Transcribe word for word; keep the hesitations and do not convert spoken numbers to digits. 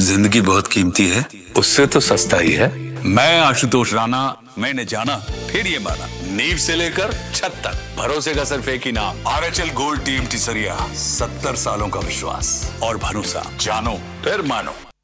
जिंदगी बहुत कीमती है। उससे तो सस्ता ही है। मैं आशुतोष राणा, मैंने जाना फिर ये माना, नींव से लेकर छत तक भरोसे का सिर्फ एक ही नाम, R H L gold team टिसरिया। सत्तर सालों का विश्वास और भरोसा, जानो फिर मानो।